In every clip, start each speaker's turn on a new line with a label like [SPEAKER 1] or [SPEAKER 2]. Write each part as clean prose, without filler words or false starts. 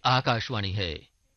[SPEAKER 1] आकाशवाणी है।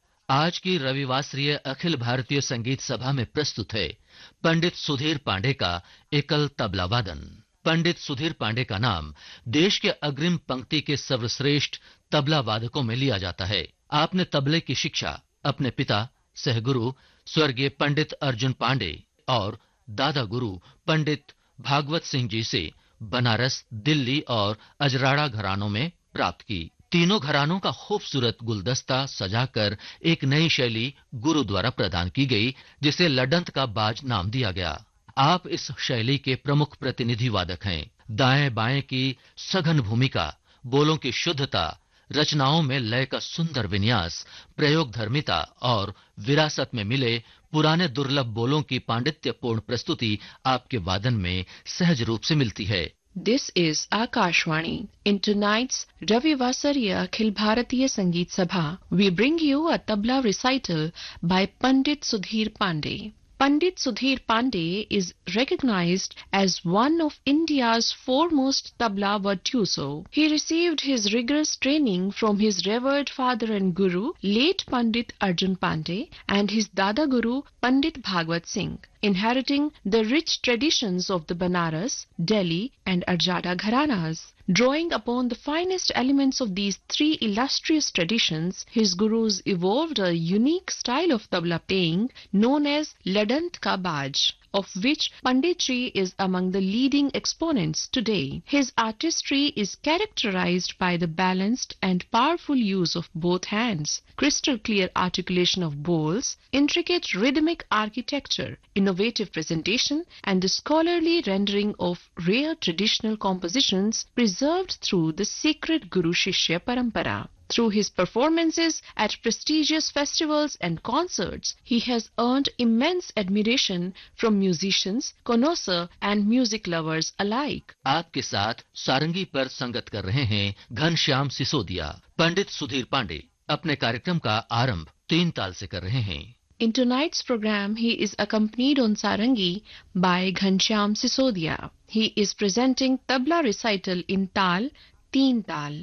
[SPEAKER 1] आज की रविवासरीय अखिल भारतीय संगीत सभा में प्रस्तुत है पंडित सुधीर पांडे का एकल तबला वादन। पंडित सुधीर पांडे का नाम देश के अग्रिम पंक्ति के सर्वश्रेष्ठ तबला वादकों में लिया जाता है। आपने तबले की शिक्षा अपने पिता सहगुरु स्वर्गीय पंडित अर्जुन पांडे और दादा गुरु पंडित भागवत सिंह जी से बनारस, दिल्ली और अजराड़ा घरानों में प्राप्त की। तीनों घरानों का खूबसूरत गुलदस्ता सजाकर एक नई शैली गुरु द्वारा प्रदान की गई, जिसे लडंत का बाज नाम दिया गया। आप इस शैली के प्रमुख प्रतिनिधि वादक हैं। दाएं बाएं की सघन भूमिका, बोलों की शुद्धता, रचनाओं में लय का सुंदर विन्यास, प्रयोगधर्मिता और विरासत में मिले पुराने दुर्लभ बोलों की पांडित्यपूर्ण प्रस्तुति आपके वादन में सहज रूप से मिलती है।
[SPEAKER 2] This is Akashvani. In tonight's Ravivasariya Akhil Bharatiya Sangeet Sabha, we bring you a tabla recital by Pandit Sudhir Pandey. Pandit Sudhir Pandey is recognized as one of India's foremost tabla virtuoso. He received his rigorous training from his revered father and guru, late Pandit Arjun Pandey, and his Dada Guru, Pandit Bhagwat Singh, inheriting the rich traditions of the Banaras, Delhi and Arjada Gharanas. Drawing upon the finest elements of these three illustrious traditions, his gurus evolved a unique style of tabla playing known as Ladant Ka Baj, of which Pandit Ji is among the leading exponents today. His artistry is characterized by the balanced and powerful use of both hands, crystal clear articulation of bowls, intricate rhythmic architecture, innovative presentation, and the scholarly rendering of rare traditional compositions preserved through the sacred Guru Shishya Parampara. Through his performances at prestigious festivals and concerts, he has earned immense admiration from musicians, connoisseurs and music lovers alike.
[SPEAKER 1] आपके साथ सारंगी पर संगत कर रहे हैं घनश्याम सिसोदिया। पंडित सुधीर पांडे अपने कार्यक्रम का आरंभ 3 ताल से कर रहे हैं।
[SPEAKER 2] In tonight's program, he is accompanied on sarangi by Ghanshyam Sisodia. He is presenting tabla recital in tal, 3 tal.